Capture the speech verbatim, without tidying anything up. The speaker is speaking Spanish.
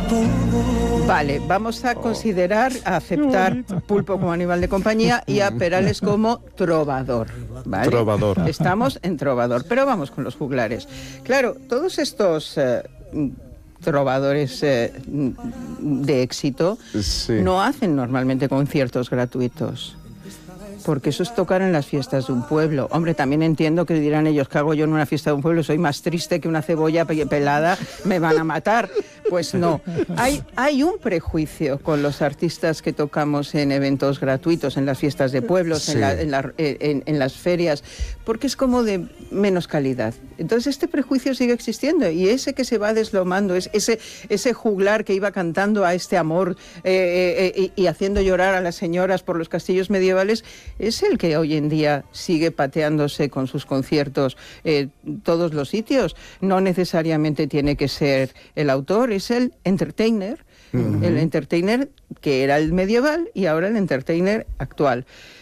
Vale, vamos a considerar, a aceptar Pulpo como animal de compañía y a Perales como trovador, ¿vale? Trovador. Estamos en trovador, pero vamos con los juglares. Claro, todos estos eh, trovadores eh, de éxito Sí. no hacen normalmente conciertos gratuitos. Porque eso es tocar en las fiestas de un pueblo. Hombre, también entiendo que dirán ellos, ¿qué hago yo en una fiesta de un pueblo? Soy más triste que una cebolla pe- pelada, me van a matar. Pues no. Hay, hay un prejuicio con los artistas que tocamos en eventos gratuitos, en las fiestas de pueblos, Sí. en, la- en, la- en- en las ferias, porque es como de menos calidad. Entonces este prejuicio sigue existiendo y ese que se va deslomando, es ese, ese juglar que iba cantando a este amor eh, eh, y, y haciendo llorar a las señoras por los castillos medievales, es el que hoy en día sigue pateándose con sus conciertos eh, todos los sitios. No necesariamente tiene que ser el autor, es el entertainer, uh-huh. el entertainer que era el medieval y ahora el entertainer actual.